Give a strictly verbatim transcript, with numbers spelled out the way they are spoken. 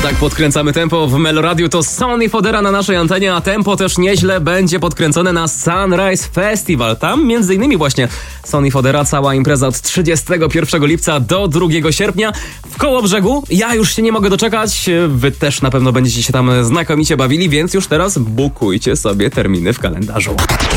Tak podkręcamy tempo w Meloradiu, to Sonny Fodera na naszej antenie, a tempo też nieźle będzie podkręcone na Sunrise Festival. Tam między innymi właśnie Sonny Fodera, cała impreza od trzydziestego pierwszego lipca do drugiego sierpnia w Kołobrzegu. Ja już się nie mogę doczekać, wy też na pewno będziecie się tam znakomicie bawili, więc już teraz bukujcie sobie terminy w kalendarzu.